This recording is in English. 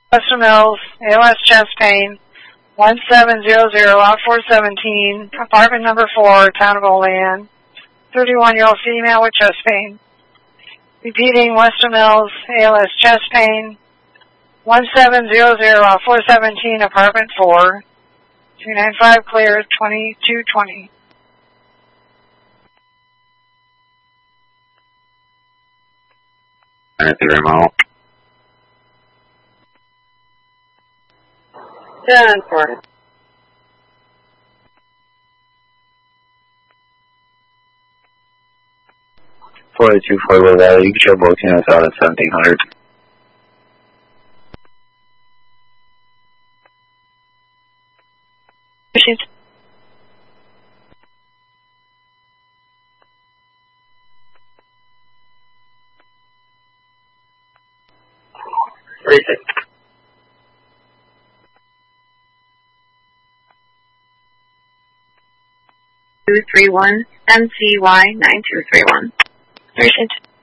Western Mills, ALS chest pain, 1700 off 417, apartment number 4, town of Olean, 31-year-old female with chest pain. Repeating, Western Mills, ALS chest pain, 1700 off 417, apartment 4, 295 clear, 2220. Thank you very much. 10-4. .42 Fort Valley, you can show both units out at 1700. Appreciate it. Appreciate 231 MCY 9231. Appreciate it.